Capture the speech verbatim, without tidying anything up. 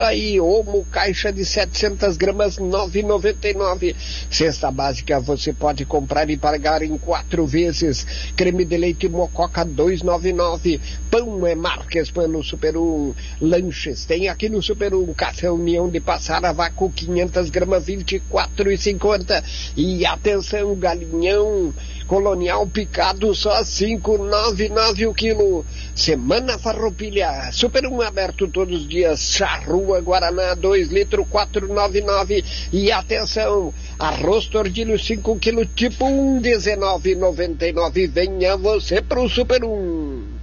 Aí, Omo, caixa de setecentas gramas, nove reais e noventa e nove centavos. Cesta básica você pode comprar e pagar em quatro vezes. Creme de leite Mococa, dois reais e noventa e nove centavos. Pão é Marques Pão no Super um. Lanches tem aqui no Super um. Café União de Passar a vácuo, quinhentas gramas, vinte e quatro reais e cinquenta centavos. E atenção, galinhão colonial picado, só cinco reais e noventa e nove centavos o quilo. Semana Farroupilha, Super um aberto todos os dias. Charrua Guaraná, dois litros, quatro reais e noventa e nove centavos. E atenção, arroz tordilho cinco quilos, tipo um, dezenove reais e noventa e nove centavos. Venha você pro Super um.